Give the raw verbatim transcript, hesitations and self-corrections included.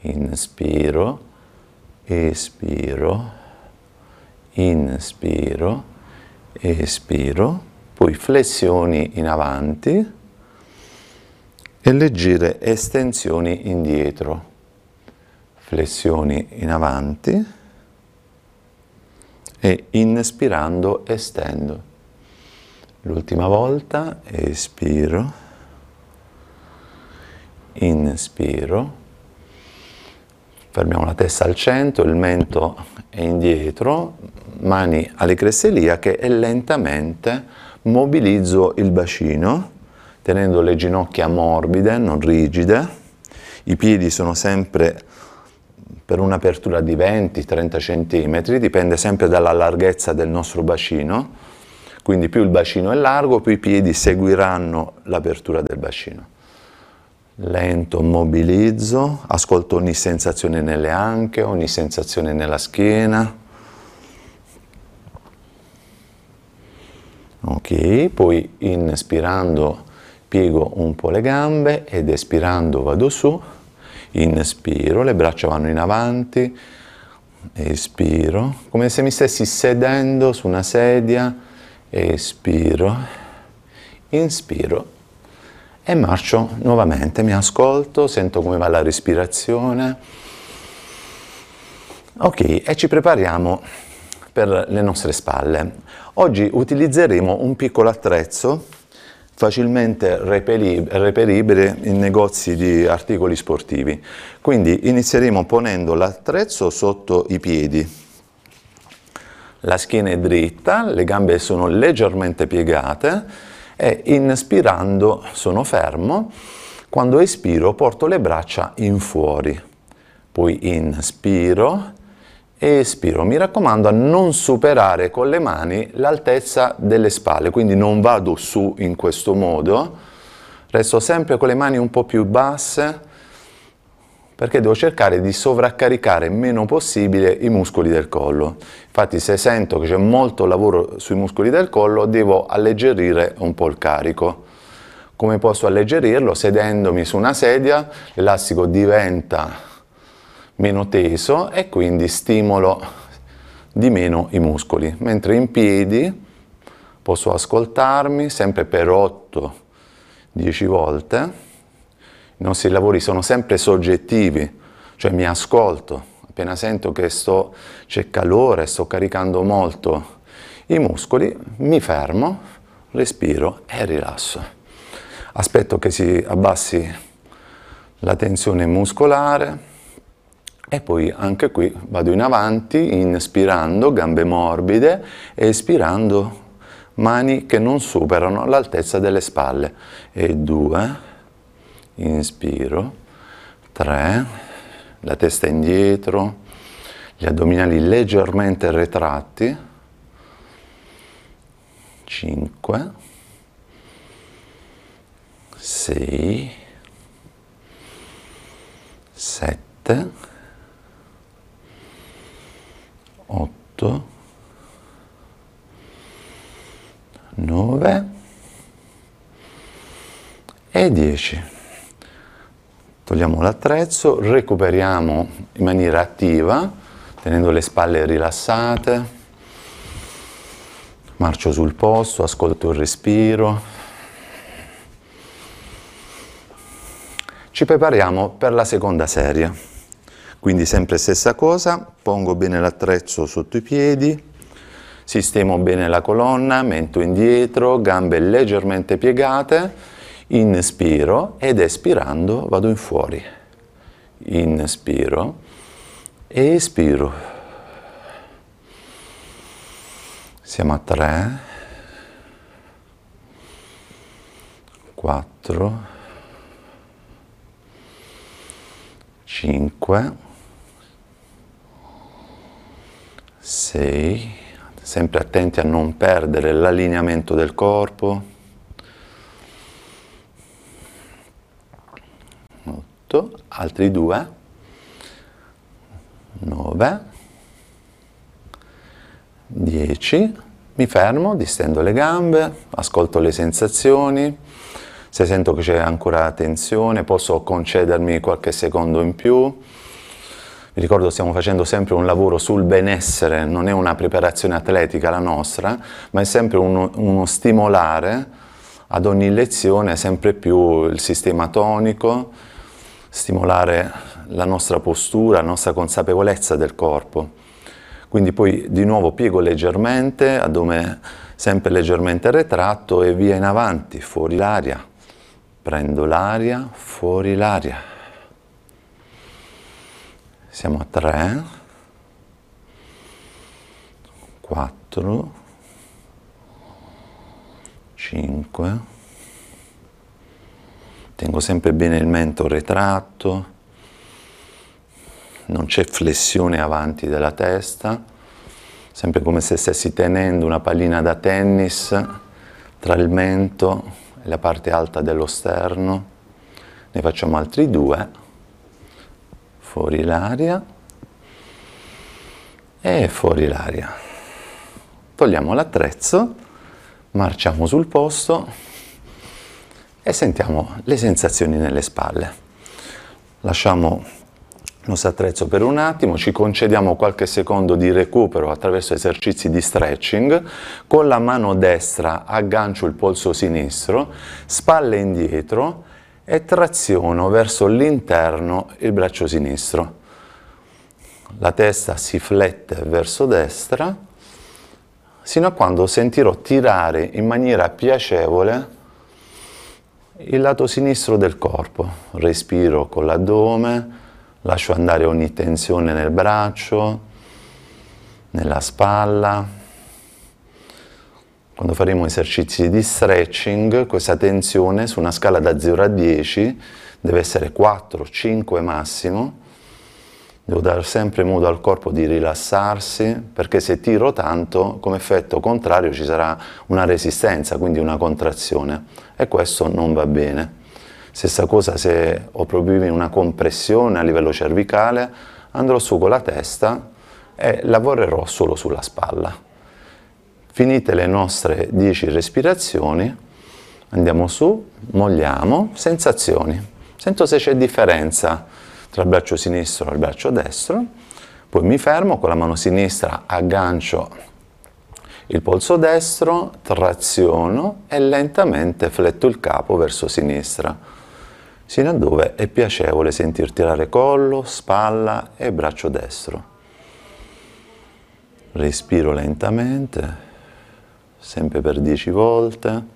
inspiro, espiro, inspiro, espiro, poi flessioni in avanti e leggere estensioni indietro, flessioni in avanti e inspirando estendo. L'ultima volta, espiro, inspiro, fermiamo la testa al centro, il mento è indietro, mani alle creste iliache e lentamente mobilizzo il bacino, tenendo le ginocchia morbide, non rigide, i piedi sono sempre per un'apertura di venti trenta centimetri, dipende sempre dalla larghezza del nostro bacino, quindi più il bacino è largo, più i piedi seguiranno l'apertura del bacino. Lento, mobilizzo, ascolto ogni sensazione nelle anche, ogni sensazione nella schiena. Ok, poi inspirando piego un po' le gambe ed espirando vado su. Inspiro, le braccia vanno in avanti, espiro, come se mi stessi sedendo su una sedia, espiro, inspiro e marcio nuovamente, mi ascolto, sento come va la respirazione. Ok, e ci prepariamo per le nostre spalle. Oggi utilizzeremo un piccolo attrezzo facilmente reperibile in negozi di articoli sportivi. Quindi inizieremo ponendo l'attrezzo sotto i piedi. La schiena è dritta, le gambe sono leggermente piegate e inspirando sono fermo. Quando espiro porto le braccia in fuori. Poi inspiro e espiro. Mi raccomando a non superare con le mani l'altezza delle spalle, quindi non vado su in questo modo, resto sempre con le mani un po' più basse perché devo cercare di sovraccaricare il meno possibile i muscoli del collo. Infatti se sento che c'è molto lavoro sui muscoli del collo devo alleggerire un po' il carico. Come posso alleggerirlo? Sedendomi su una sedia, l'elastico diventa meno teso e quindi stimolo di meno i muscoli, mentre in piedi posso ascoltarmi sempre per otto dieci volte. I nostri lavori sono sempre soggettivi, cioè mi ascolto, appena sento che sto, c'è calore, sto caricando molto i muscoli, mi fermo, respiro e rilasso. Aspetto che si abbassi la tensione muscolare. E poi anche qui vado in avanti, inspirando, gambe morbide, e espirando, mani che non superano l'altezza delle spalle. E due, inspiro, tre, la testa indietro, gli addominali leggermente retratti, cinque, sei, sette, otto, nove e dieci. Togliamo l'attrezzo, recuperiamo in maniera attiva, tenendo le spalle rilassate, marcio sul posto, ascolto il respiro. Ci prepariamo per la seconda serie. Quindi sempre stessa cosa, pongo bene l'attrezzo sotto i piedi, sistemo bene la colonna, mento indietro, gambe leggermente piegate, inspiro ed espirando vado in fuori. Inspiro, espiro. Siamo a tre, quattro, cinque, sei, sempre attenti a non perdere l'allineamento del corpo, otto, altri due, nove, dieci, mi fermo, distendo le gambe, ascolto le sensazioni, se sento che c'è ancora tensione posso concedermi qualche secondo in più, Vi ricordo, stiamo facendo sempre un lavoro sul benessere, non è una preparazione atletica la nostra, ma è sempre uno, uno stimolare ad ogni lezione sempre più il sistema tonico, stimolare la nostra postura, la nostra consapevolezza del corpo. Quindi poi di nuovo piego leggermente, addome sempre leggermente retratto e via in avanti, fuori l'aria. Prendo l'aria, fuori l'aria. Siamo a tre, quattro, cinque, tengo sempre bene il mento retratto, non c'è flessione avanti della testa, sempre come se stessi tenendo una pallina da tennis tra il mento e la parte alta dello sterno. Ne facciamo altri due. Fuori l'aria e fuori l'aria. Togliamo l'attrezzo, marciamo sul posto e sentiamo le sensazioni nelle spalle. Lasciamo il nostro attrezzo per un attimo, ci concediamo qualche secondo di recupero attraverso esercizi di stretching. Con la mano destra aggancio il polso sinistro, spalle indietro, e traziono verso l'interno il braccio sinistro. La testa si flette verso destra, sino a quando sentirò tirare in maniera piacevole il lato sinistro del corpo. Respiro con l'addome, lascio andare ogni tensione nel braccio, nella spalla. Quando faremo esercizi di stretching, questa tensione su una scala da zero a dieci deve essere quattro cinque massimo. Devo dare sempre modo al corpo di rilassarsi, perché se tiro tanto, come effetto contrario ci sarà una resistenza, quindi una contrazione, e questo non va bene. Stessa cosa se ho problemi una compressione a livello cervicale, andrò su con la testa e lavorerò solo sulla spalla. Finite le nostre dieci respirazioni, andiamo su, molliamo, sensazioni. Sento se c'è differenza tra il braccio sinistro e il braccio destro, poi mi fermo, con la mano sinistra aggancio il polso destro, traziono e lentamente fletto il capo verso sinistra, sino a dove è piacevole sentir tirare collo, spalla e braccio destro. Respiro lentamente, sempre per dieci volte.